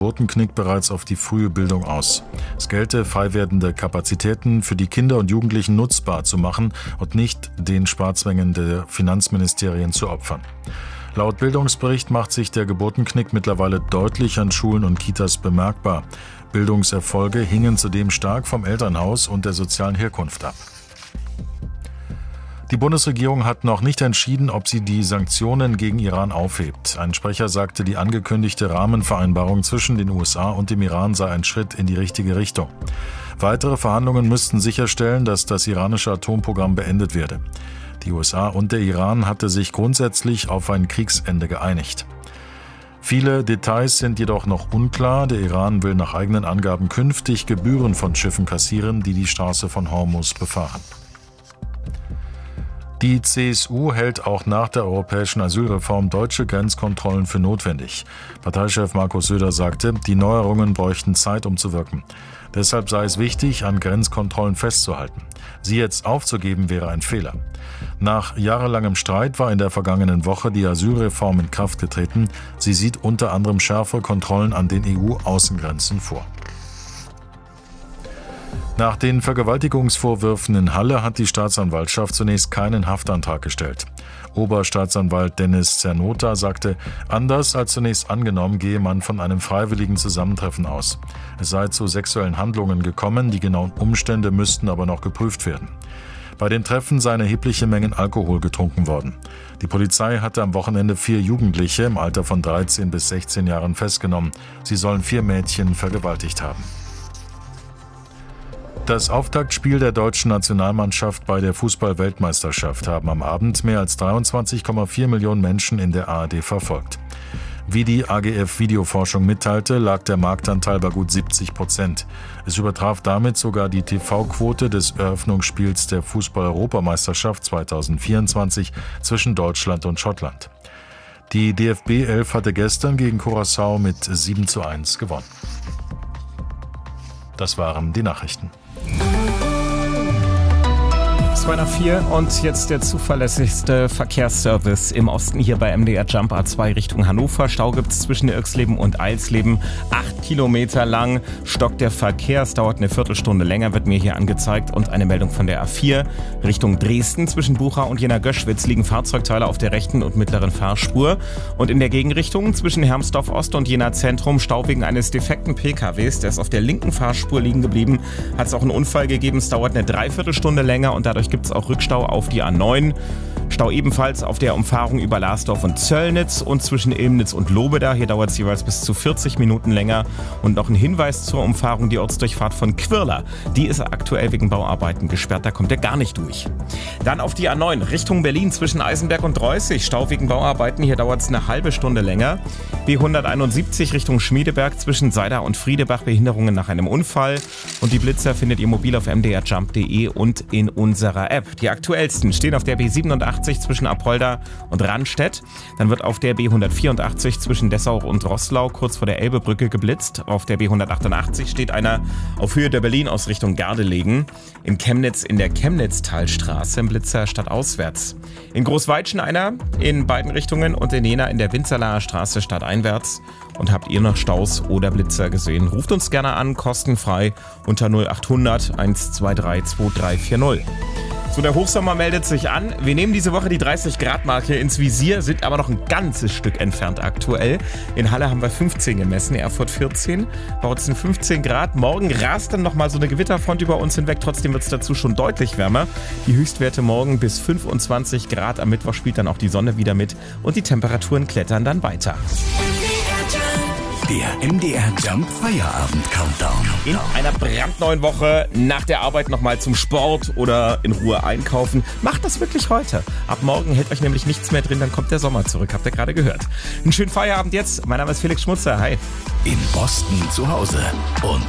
Geburtenknick bereits auf die frühe Bildung aus. Es gelte, frei werdende Kapazitäten für die Kinder und Jugendlichen nutzbar zu machen und nicht den Sparzwängen der Finanzministerien zu opfern. Laut Bildungsbericht macht sich der Geburtenknick mittlerweile deutlich an Schulen und Kitas bemerkbar. Bildungserfolge hingen zudem stark vom Elternhaus und der sozialen Herkunft ab. Die Bundesregierung hat noch nicht entschieden, ob sie die Sanktionen gegen Iran aufhebt. Ein Sprecher sagte, die angekündigte Rahmenvereinbarung zwischen den USA und dem Iran sei ein Schritt in die richtige Richtung. Weitere Verhandlungen müssten sicherstellen, dass das iranische Atomprogramm beendet werde. Die USA und der Iran hatte sich grundsätzlich auf ein Kriegsende geeinigt. Viele Details sind jedoch noch unklar. Der Iran will nach eigenen Angaben künftig Gebühren von Schiffen kassieren, die die Straße von Hormuz befahren. Die CSU hält auch nach der europäischen Asylreform deutsche Grenzkontrollen für notwendig. Parteichef Markus Söder sagte, die Neuerungen bräuchten Zeit, um zu wirken. Deshalb sei es wichtig, an Grenzkontrollen festzuhalten. Sie jetzt aufzugeben, wäre ein Fehler. Nach jahrelangem Streit war in der vergangenen Woche die Asylreform in Kraft getreten. Sie sieht unter anderem schärfere Kontrollen an den EU-Außengrenzen vor. Nach den Vergewaltigungsvorwürfen in Halle hat die Staatsanwaltschaft zunächst keinen Haftantrag gestellt. Oberstaatsanwalt Dennis Zernota sagte, anders als zunächst angenommen, gehe man von einem freiwilligen Zusammentreffen aus. Es sei zu sexuellen Handlungen gekommen, die genauen Umstände müssten aber noch geprüft werden. Bei den Treffen seien erhebliche Mengen Alkohol getrunken worden. Die Polizei hatte am Wochenende 4 Jugendliche im Alter von 13 bis 16 Jahren festgenommen. Sie sollen 4 Mädchen vergewaltigt haben. Das Auftaktspiel der deutschen Nationalmannschaft bei der Fußball-Weltmeisterschaft haben am Abend mehr als 23,4 Millionen Menschen in der ARD verfolgt. Wie die AGF Videoforschung mitteilte, lag der Marktanteil bei gut 70%. Es übertraf damit sogar die TV-Quote des Eröffnungsspiels der Fußball-Europameisterschaft 2024 zwischen Deutschland und Schottland. Die DFB 11 hatte gestern gegen Curaçao mit 7:1 gewonnen. Das waren die Nachrichten. 2:04 und jetzt der zuverlässigste Verkehrsservice im Osten hier bei MDR Jump A2 Richtung Hannover. Stau gibt es zwischen Irxleben und Eilsleben. 8 Kilometer lang stockt der Verkehr. Es dauert eine Viertelstunde länger, wird mir hier angezeigt. Und eine Meldung von der A4 Richtung Dresden. Zwischen Bucha und Jena-Göschwitz liegen Fahrzeugteile auf der rechten und mittleren Fahrspur. Und in der Gegenrichtung zwischen Hermsdorf Ost und Jena Zentrum Stau wegen eines defekten PKWs. Der ist auf der linken Fahrspur liegen geblieben. Hat es auch einen Unfall gegeben. Es dauert eine Dreiviertelstunde länger und dadurch gibt es auch Rückstau auf die A9. Stau ebenfalls auf der Umfahrung über Lasdorf und Zöllnitz und zwischen Ilmnitz und Lobeda. Hier dauert es jeweils bis zu 40 Minuten länger. Und noch ein Hinweis zur Umfahrung, die Ortsdurchfahrt von Quirla. Die ist aktuell wegen Bauarbeiten gesperrt, da kommt er gar nicht durch. Dann auf die A9 Richtung Berlin zwischen Eisenberg und Dreußig. Stau wegen Bauarbeiten, hier dauert es eine halbe Stunde länger. B171 Richtung Schmiedeberg zwischen Seida und Friedebach, Behinderungen nach einem Unfall. Und die Blitzer findet ihr mobil auf mdrjump.de und in unserer App. Die aktuellsten stehen auf der B87 zwischen Apolda und Randstedt. Dann wird auf der B184 zwischen Dessau und Roßlau kurz vor der Elbebrücke geblitzt. Auf der B188 steht einer auf Höhe der Berlin aus Richtung Gardelegen. In Chemnitz in der Chemnitztalstraße im Blitzer stadtauswärts. In Großweitschen einer in beiden Richtungen und in Jena in der Winzerlaher Straße stadteinwärts. Und habt ihr noch Staus oder Blitzer gesehen? Ruft uns gerne an, kostenfrei unter 0800 123 2340. So, der Hochsommer meldet sich an. Wir nehmen diese Woche die 30-Grad-Marke ins Visier, sind aber noch ein ganzes Stück entfernt aktuell. In Halle haben wir 15 gemessen, Erfurt 14, Bautzen 15 Grad. Morgen rast dann nochmal so eine Gewitterfront über uns hinweg. Trotzdem wird es dazu schon deutlich wärmer. Die Höchstwerte morgen bis 25 Grad. Am Mittwoch spielt dann auch die Sonne wieder mit und die Temperaturen klettern dann weiter. Der MDR Jump Feierabend Countdown. In einer brandneuen Woche nach der Arbeit nochmal zum Sport oder in Ruhe einkaufen. Macht das wirklich heute. Ab morgen hält euch nämlich nichts mehr drin, dann kommt der Sommer zurück. Habt ihr gerade gehört. Einen schönen Feierabend jetzt. Mein Name ist Felix Schmutzer. Hi. In Boston zu Hause und